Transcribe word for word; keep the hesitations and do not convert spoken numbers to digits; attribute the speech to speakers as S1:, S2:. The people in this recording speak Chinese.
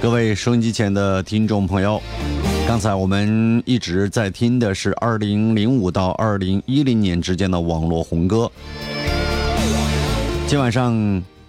S1: 各位收音机前的听众朋友，刚才我们一直在听的是二零零五到二零一零年之间的网络红歌。今晚上